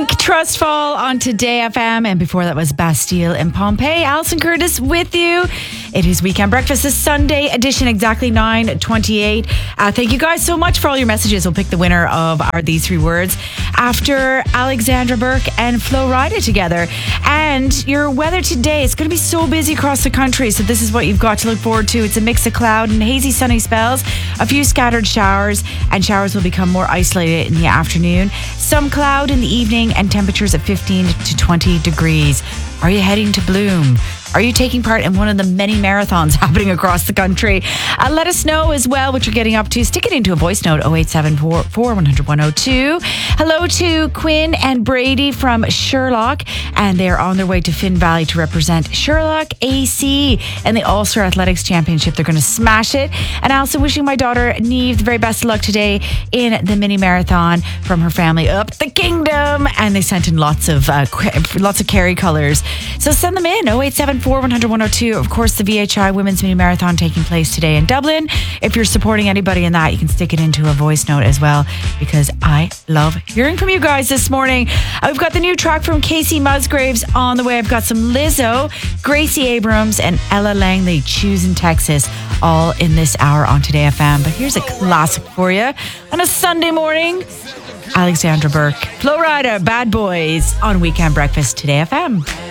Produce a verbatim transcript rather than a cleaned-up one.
Trust Fall on Today F M, and before that was Bastille and Pompeii. Alison Curtis with you. It is Weekend Breakfast, this Sunday edition, exactly nine twenty-eight. Uh, thank you guys so much for all your messages. We'll pick the winner of our These Three Words after Alexandra Burke and Flo Rida together. And your weather today, it's going to be so busy across the country, so this is what you've got to look forward to. It's a mix of cloud and hazy sunny spells, a few scattered showers, and showers will become more isolated in the afternoon. Some cloud in the evening and temperatures at fifteen to twenty degrees. Are you heading to Bloom? Are you taking part in one of the many marathons happening across the country? Uh, let us know as well what you're getting up to. Stick it into a voice note, oh eight seven four, four one hundred, one oh two. Hello to Quinn and Brady from Sherlock, and they're on their way to Finn Valley to represent Sherlock A C in the Ulster Athletics Championship. They're going to smash it. And also wishing my daughter Neve the very best of luck today in the mini marathon from her family up the kingdom. And they sent in lots of uh, lots of Kerry colours. So send them in, oh eight seven four, one hundred, one oh two. Of course, the V H I Women's Mini Marathon taking place today in Dublin. If you're supporting anybody in that, you can stick it into a voice note as well, because I love hearing from you guys this morning. Uh, we've got the new track from Casey Musgraves on the way. I've got some Lizzo, Gracie Abrams, and Ella Langley, Choosing Texas, all in this hour on Today F M. But here's a classic for you on a Sunday morning. Alexandra Burke, Flo Rida, Bad Boys on Weekend Breakfast Today F M.